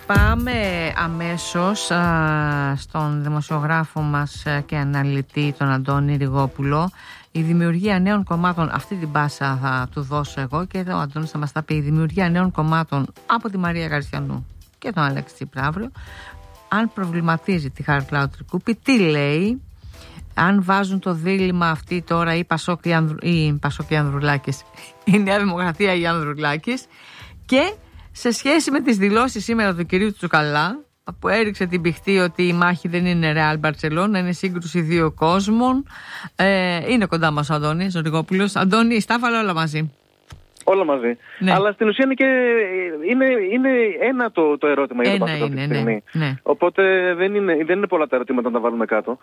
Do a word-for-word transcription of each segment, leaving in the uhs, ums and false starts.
Πάμε αμέσως α, στον δημοσιογράφο μας και αναλυτή, τον Αντώνη Ριγόπουλο. Η δημιουργία νέων κομμάτων, αυτή την πάσα θα του δώσω εγώ και ο Αντώνης θα μας τα πει. Η δημιουργία νέων κομμάτων από τη Μαρία Γαρισιανού και τον Αλέξη Τσίπρα αύριο, αν προβληματίζει τη Χαρκλάου Τρικούπη, τι λέει, αν βάζουν το δίλημμα αυτή τώρα η Πασόκ ή Ανδρου, Ανδρουλάκης, η Νέα Δημοκρατία ή Ανδρουλάκης, και σε σχέση με τις δηλώσεις σήμερα του κυρίου Τσουκαλά, που έριξε την πηχτή ότι η μάχη δεν είναι Real Barcelona, είναι σύγκρουση δύο κόσμων. Ε, είναι κοντά μας ο Αντώνης, ο Ριγόπουλος. Αντώνη, στάφαλα όλα μαζί. Όλα μαζί. Ναι. Αλλά στην ουσία είναι, και, είναι, είναι ένα το, το ερώτημα για το Πασόκ αυτή τη στιγμή. Ναι, ναι. Οπότε δεν είναι, δεν είναι πολλά τα ερωτήματα να τα βάλουμε κάτω.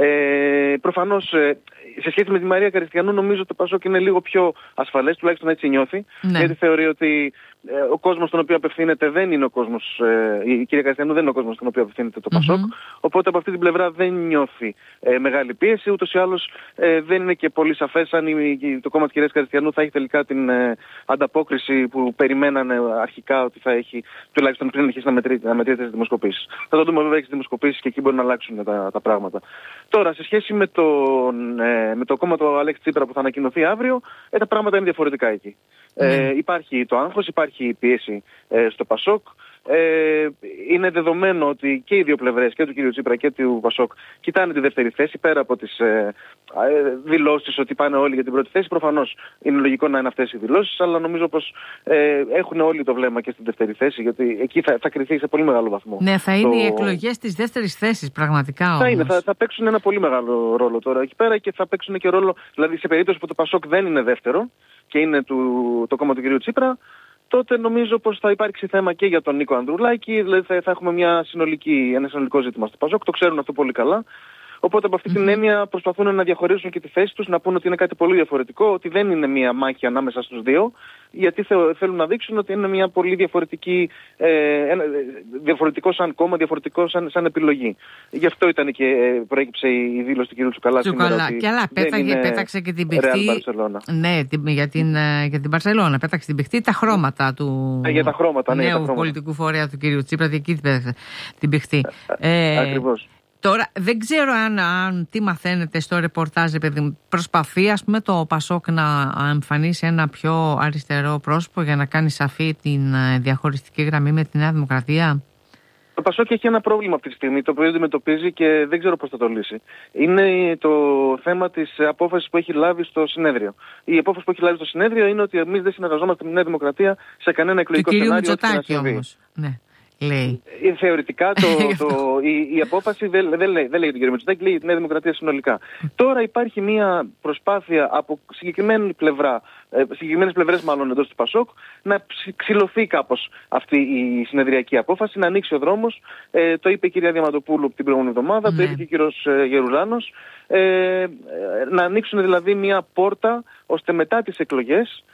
Ε, προφανώς, σε σχέση με τη Μαρία Γαρισιανού, νομίζω ότι το Πασόκ είναι λίγο πιο ασφαλές, τουλάχιστον έτσι νιώθει. Ναι. Γιατί θεωρεί ότι ο κόσμος στον οποίο απευθύνεται δεν είναι ο κόσμος, η κυρία Γαρισιανού δεν είναι ο κόσμος στον οποίο απευθύνεται το Πασόκ. Mm-hmm. Οπότε από αυτή την πλευρά δεν νιώθει ε, μεγάλη πίεση. Ούτως ή άλλως ε, δεν είναι και πολύ σαφές αν η, το κόμμα της κυρίας Γαρισιανού θα έχει τελικά την ε, ανταπόκριση που περιμένανε αρχικά ότι θα έχει, τουλάχιστον πριν αρχίσει να μετρήσει, να μετρήσει τις δημοσκοπήσεις. Θα το δούμε βέβαια και στις δημοσκοπήσεις και εκεί μπορεί να αλλάξουν τα, τα πράγματα. Τώρα, σε σχέση με, τον, ε, με το κόμμα του Αλέξη Τσίπρα που θα ανακοινωθεί αύριο, ε, τα πράγματα είναι διαφορετικά εκεί. Mm. Ε, υπάρχει το άγχος, υπάρχει η πίεση ε, στο Πασόκ. Ε, είναι δεδομένο ότι και οι δύο πλευρές, και του κ. Τσίπρα και του Πασόκ, κοιτάνε τη δεύτερη θέση πέρα από τις ε, ε, δηλώσεις ότι πάνε όλοι για την πρώτη θέση. Προφανώς είναι λογικό να είναι αυτές οι δηλώσεις, αλλά νομίζω πως ε, έχουν όλοι το βλέμμα και στην δεύτερη θέση, γιατί εκεί θα, θα κριθεί σε πολύ μεγάλο βαθμό. Ναι, θα είναι το... οι εκλογές της δεύτερης θέσης, πραγματικά όμως. Θα είναι, θα, θα παίξουν ένα πολύ μεγάλο ρόλο τώρα εκεί πέρα και θα παίξουν και ρόλο, δηλαδή σε περίπτωση που το Πασόκ δεν είναι δεύτερο και είναι του, το κόμμα του κ. Τσίπρα, τότε νομίζω πως θα υπάρξει θέμα και για τον Νίκο Ανδρουλάκη, δηλαδή θα, θα έχουμε μια συνολική, ένα συνολικό ζήτημα στο Πασόκ, το ξέρουν αυτό πολύ καλά. Οπότε από αυτή mm-hmm. την έννοια προσπαθούν να διαχωρίσουν και τη θέση τους, να πούνε ότι είναι κάτι πολύ διαφορετικό, ότι δεν είναι μια μάχη ανάμεσα στους δύο, γιατί θέλουν να δείξουν ότι είναι μια πολύ διαφορετική, ε, ένα, διαφορετικό σαν κόμμα, διαφορετικό σαν, σαν επιλογή. Γι' αυτό ήταν και ε, προέκυψε η δήλωση του κ. Τσουκαλά. Τσουκαλά. Και αλλά πέταγε, πέταξε και την πηχτή. Ναι, για την, για την Μπαρσελόνα. Πέταξε την πηχτή τα χρώματα του ε, για τα χρώματα, ναι, νέου τα χρώματα. πολιτικού φορέα του κ. Τσίπρα. Και εκεί πέταξε την πηχτή. Ε, Ακριβώς. Τώρα δεν ξέρω αν, αν τι μαθαίνετε στο ρεπορτάζ, παιδί, προσπαθεί ας πούμε το Πασόκ να εμφανίσει ένα πιο αριστερό πρόσωπο για να κάνει σαφή την διαχωριστική γραμμή με τη Νέα Δημοκρατία. Το Πασόκ έχει ένα πρόβλημα αυτή τη στιγμή, το οποίο αντιμετωπίζει και δεν ξέρω πώς θα το λύσει. Είναι το θέμα της απόφασης που έχει λάβει στο συνέδριο. Η απόφαση που έχει λάβει στο συνέδριο είναι ότι εμείς δεν συνεργαζόμαστε με τη Νέα Δημοκρατία σε κανένα εκλογικό σενάριο. Του κυρίου Μητσοτάκη όμως. Ναι. Λέει. Θεωρητικά το, το, η, η απόφαση δεν, δεν, λέει, δεν λέει τον κύριο Μητσοτάκη, λέει τη Νέα Δημοκρατία συνολικά. Τώρα υπάρχει μια προσπάθεια από συγκεκριμένη πλευρά, συγκεκριμένες πλευρές μάλλον εντός του Πασόκ, να ξυλωθεί κάπως αυτή η συνεδριακή απόφαση, να ανοίξει ο δρόμος. Ε, το είπε η κυρία Διαμαντοπούλου την προηγούμενη εβδομάδα, ναι. Το είπε και ο κύριος Γερουλάνος. Ε, να ανοίξουν δηλαδή μια πόρτα ώστε μετά τις εκλογές,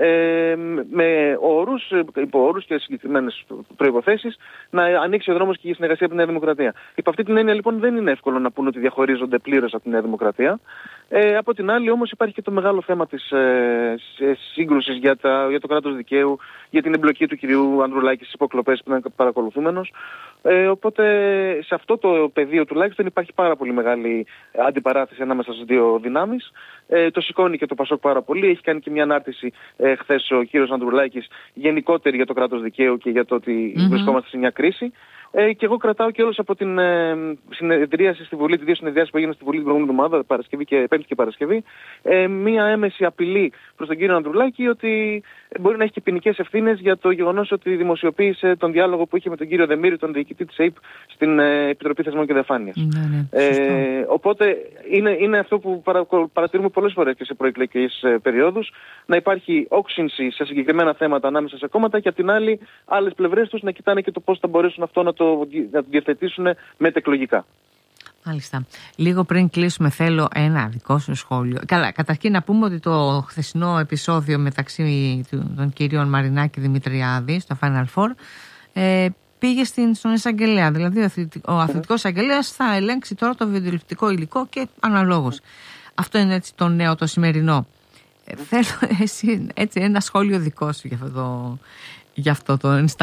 Ε, με όρους, υπό όρους και συγκεκριμένες προϋποθέσεις, να ανοίξει ο δρόμος και για συνεργασία από τη Νέα Δημοκρατία. Υπό αυτή την έννοια λοιπόν δεν είναι εύκολο να πούνε ότι διαχωρίζονται πλήρως από τη Νέα Δημοκρατία. Ε, από την άλλη όμως υπάρχει και το μεγάλο θέμα της ε, σύγκρουσης για, τα, για το κράτος δικαίου, για την εμπλοκή του κυρίου Ανδρουλάκη στις υποκλοπές που ήταν παρακολουθούμενος. Ε, οπότε σε αυτό το πεδίο τουλάχιστον υπάρχει πάρα πολύ μεγάλη αντιπαράθεση ανάμεσα στις δύο δυνάμεις. Ε, το σηκώνει και το Πασόκ πάρα πολύ. Έχει κάνει και μια ανάρτηση ε, χθες ο κύριος Ανδρουλάκης γενικότερη για το κράτος δικαίου και για το ότι mm-hmm. βρισκόμαστε σε μια κρίση. Ε, και εγώ κρατάω και όλους από την ε, συνεδρίαση στη Βουλή, τις δύο συνεδριάσεις που έγιναν στη Βουλή την προηγούμενη εβδομάδα, Παρασκευή και Πέμπτη και Παρασκευή, ε, μία έμεση απειλή προς τον κύριο Ανδρουλάκη ότι μπορεί να έχει και ποινικές ευθύνες για το γεγονός ότι δημοσιοποίησε τον διάλογο που είχε με τον κύριο Δεμήρη, τον διοικητή της ΕΙΠ, στην ε, Επιτροπή Θεσμών και Διαφάνειας. Ναι, ναι, ε, οπότε είναι, είναι αυτό που παρα, παρατηρούμε πολλές φορές και σε προεκλογικές ε, περιόδους, να υπάρχει όξυνση σε συγκεκριμένα θέματα ανάμεσα σε κόμματα και απ' την άλλη άλλες πλευρές τους να κοιτάνε και το πώς θα μπορέσουν αυτό να το να το διευθετήσουν μετεκλογικά. Μάλιστα. Λίγο πριν κλείσουμε θέλω ένα δικό σου σχόλιο. Καλά, καταρχήν να πούμε ότι το χθεσινό επεισόδιο μεταξύ των κυρίων Μαρινάκη και Δημητριάδη στο Final Four ε, πήγε στην, στον εισαγγελέα. Δηλαδή ο, ο αθλητικός εισαγγελέας θα ελέγξει τώρα το βιντεοληπτικό υλικό και αναλόγως. Αυτό είναι έτσι το νέο, το σημερινό. Ε, θέλω εσύ, έτσι, ένα σχόλιο δικό σου για αυτό το, για αυτό το